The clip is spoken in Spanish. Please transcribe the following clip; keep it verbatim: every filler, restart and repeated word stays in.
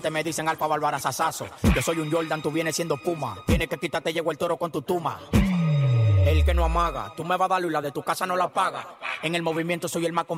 gente me dicen Alfa Bárbara Sasazo. Yo soy un Jordan, tú vienes siendo Puma. Tienes que quitarte, llegó el toro con tu tuma. El que no amaga, tú me vas a dar y la de tu casa no la paga. En el movimiento soy el más completo.